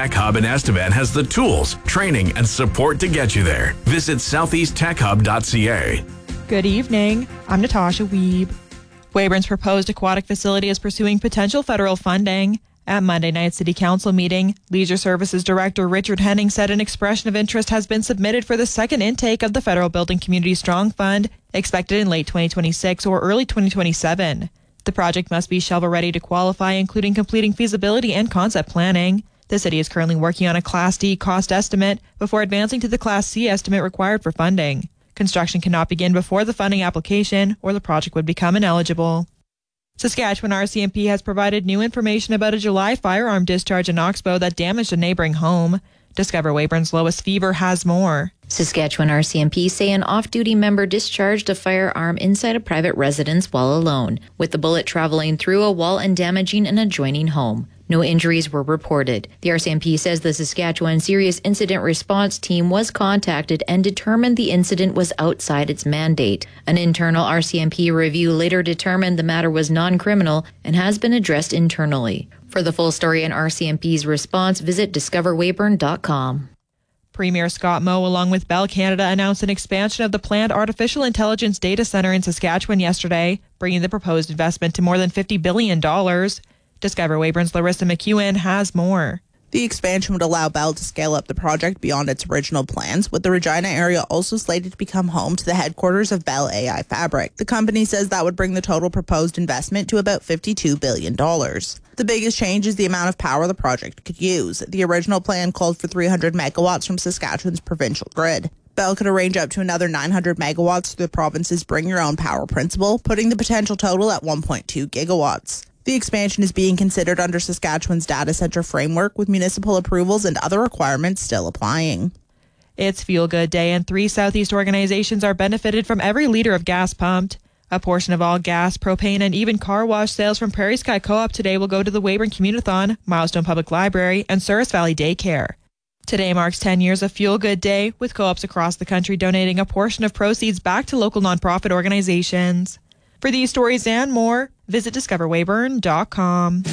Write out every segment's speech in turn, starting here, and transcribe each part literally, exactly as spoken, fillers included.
Tech Hub in Estevan has the tools, training, and support to get you there. Visit southeast tech hub dot c a. Good evening. I'm Natasha Wiebe. Weyburn's proposed aquatic facility is pursuing potential federal funding. At Monday night's City Council meeting, Leisure Services Director Richard Henning said an expression of interest has been submitted for the second intake of the Federal Building Community Strong Fund, expected in late twenty twenty-six or early twenty twenty-seven. The project must be shovel-ready to qualify, including completing feasibility and concept planning. The city is currently working on a Class D cost estimate before advancing to the Class C estimate required for funding. Construction cannot begin before the funding application, or the project would become ineligible. Saskatchewan R C M P has provided new information about a July firearm discharge in Oxbow that damaged a neighboring home. Discover Weyburn's Lois Fever has more. Saskatchewan R C M P say an off-duty member discharged a firearm inside a private residence while alone, with the bullet traveling through a wall and damaging an adjoining home. No injuries were reported. The R C M P says the Saskatchewan Serious Incident Response Team was contacted and determined the incident was outside its mandate. An internal R C M P review later determined the matter was non-criminal and has been addressed internally. For the full story on R C M P's response, visit discover weyburn dot com. Premier Scott Moe, along with Bell Canada, announced an expansion of the planned artificial intelligence data center in Saskatchewan yesterday, bringing the proposed investment to more than fifty billion dollars. Discover Weyburn's Larissa McEwen has more. The expansion would allow Bell to scale up the project beyond its original plans, with the Regina area also slated to become home to the headquarters of Bell A I Fabric. The company says that would bring the total proposed investment to about fifty-two billion dollars. The biggest change is the amount of power the project could use. The original plan called for three hundred megawatts from Saskatchewan's provincial grid. Bell could arrange up to another nine hundred megawatts through the province's Bring Your Own Power principle, putting the potential total at one point two gigawatts. The expansion is being considered under Saskatchewan's data center framework, with municipal approvals and other requirements still applying. It's Feel Good Day, and three Southeast organizations are benefited from every liter of gas pumped. A portion of all gas, propane, and even car wash sales from Prairie Sky Co-op today will go to the Weyburn Community-thon, Milestone Public Library, and Souris Valley Daycare. Today marks ten years of Feel Good Day, with co-ops across the country donating a portion of proceeds back to local nonprofit organizations. For these stories and more, visit discover weyburn dot com.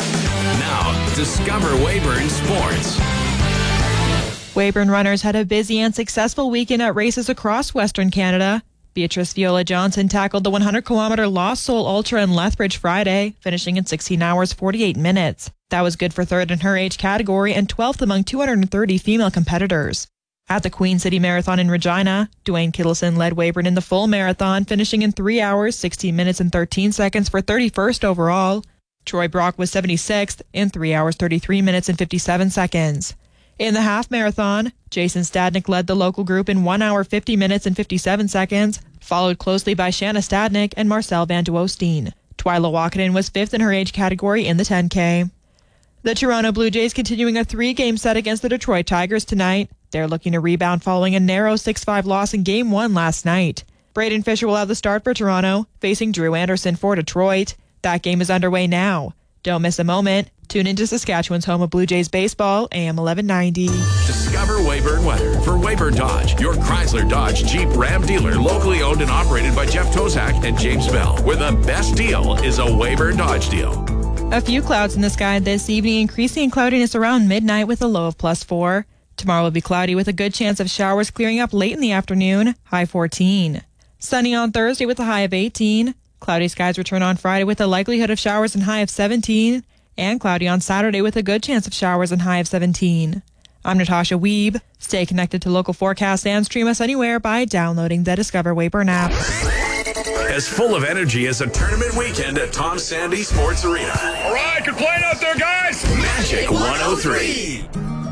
Now, Discover Weyburn Sports. Weyburn runners had a busy and successful weekend at races across Western Canada. Beatrice Viola Johnson tackled the one hundred kilometer Lost Soul Ultra in Lethbridge Friday, finishing in sixteen hours, forty-eight minutes. That was good for third in her age category and twelfth among two hundred thirty female competitors. At the Queen City Marathon in Regina, Dwayne Kittleson led Weyburn in the full marathon, finishing in three hours, sixteen minutes and thirteen seconds for thirty-first overall. Troy Brock was seventy-sixth in three hours, thirty-three minutes and fifty-seven seconds. In the half marathon, Jason Stadnick led the local group in one hour, fifty minutes and fifty-seven seconds, followed closely by Shanna Stadnick and Marcel Van de Oosteen. Twyla Walkenden was fifth in her age category in the ten K. The Toronto Blue Jays continuing a three-game set against the Detroit Tigers tonight. They're looking to rebound following a narrow six five loss in Game one last night. Braden Fisher will have the start for Toronto, facing Drew Anderson for Detroit. That game is underway now. Don't miss a moment. Tune into Saskatchewan's home of Blue Jays baseball, A M eleven ninety. Discover Weyburn weather for Weyburn Dodge, your Chrysler Dodge Jeep Ram dealer, locally owned and operated by Jeff Tozak and James Bell, where the best deal is a Weyburn Dodge deal. A few clouds in the sky this evening, increasing in cloudiness around midnight with a low of plus four. Tomorrow will be cloudy with a good chance of showers clearing up late in the afternoon, high fourteen. Sunny on Thursday with a high of eighteen. Cloudy skies return on Friday with a likelihood of showers and high of seventeen. And cloudy on Saturday with a good chance of showers and high of seventeen. I'm Natasha Wiebe. Stay connected to local forecasts and stream us anywhere by downloading the Discover Weyburn app. As full of energy as a tournament weekend at Tom Sandy Sports Arena. All right, good playing out there, guys. Magic one oh three.